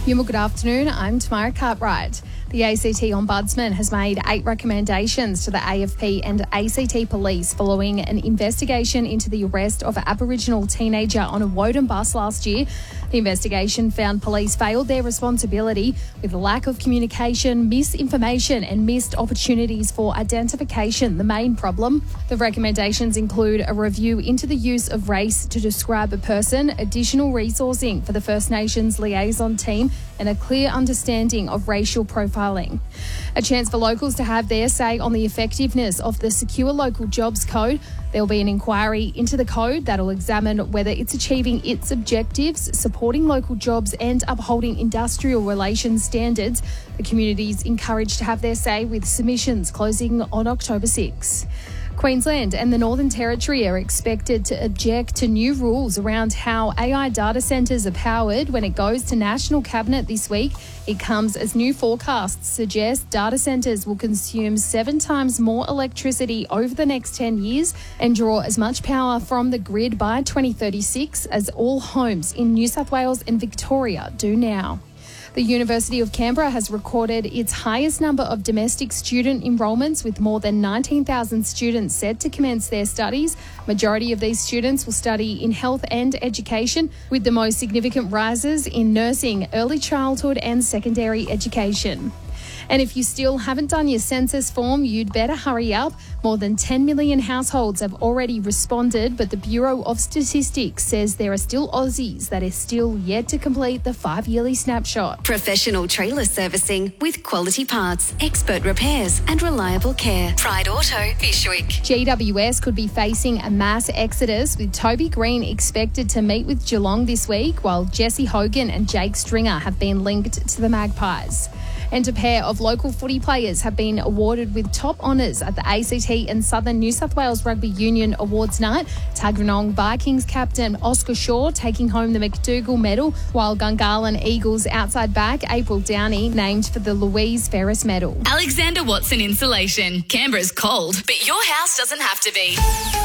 Yuma, good afternoon. I'm Tamara Cartwright. The ACT Ombudsman has made 8 recommendations to the AFP and ACT Police following an investigation into the arrest of an Aboriginal teenager on a Woden bus last year. The investigation found police failed their responsibility with a lack of communication, misinformation and missed opportunities for identification, the main problem. The recommendations include a review into the use of race to describe a person, additional resourcing for the First Nations liaison team and a clear understanding of racial profiling. A chance for locals to have their say on the effectiveness of the Secure Local Jobs Code. There will be an inquiry into the code that will examine whether it's achieving its objectives, supporting local jobs and upholding industrial relations standards. The community is encouraged to have their say with submissions closing on October 6. Queensland and the Northern Territory are expected to object to new rules around how AI data centres are powered when it goes to National Cabinet this week. It comes as new forecasts suggest data centres will consume 7 times more electricity over the next 10 years and draw as much power from the grid by 2036 as all homes in New South Wales and Victoria do now. The University of Canberra has recorded its highest number of domestic student enrolments, with more than 19,000 students set to commence their studies. Majority of these students will study in health and education, with the most significant rises in nursing, early childhood and secondary education. And if you still haven't done your census form, you'd better hurry up. More than 10 million households have already responded, but the Bureau of Statistics says there are still Aussies that are still yet to complete the 5-yearly snapshot. Professional trailer servicing with quality parts, expert repairs and reliable care. Pride Auto, Fishwick. GWS could be facing a mass exodus, with Toby Green expected to meet with Geelong this week, while Jesse Hogan and Jake Stringer have been linked to the Magpies. And a pair of local footy players have been awarded with top honours at the ACT and Southern New South Wales Rugby Union Awards night. Tuggeranong Vikings captain Oscar Shaw taking home the McDougall medal, while Gungahlin Eagles outside back April Downey named for the Louise Ferris medal. Alexander Watson Insulation. Canberra's cold, but your house doesn't have to be.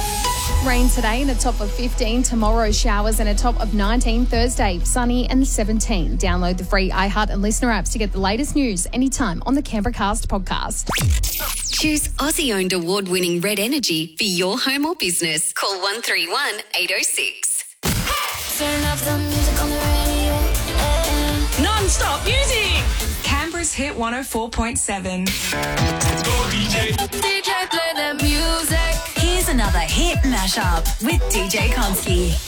Rain today and a top of 15. Tomorrow, showers and a top of 19. Thursday, sunny and 17. Download the free iHeart and Listener apps to get the latest news anytime on the Canberra Cast podcast. Choose Aussie-owned award-winning Red Energy for your home or business. Call 131 806. Turn up the music on the radio. Non-stop music. Canberra's Hit 104.7. DJ, play that music. Here's another hit mashup with DJ Konski.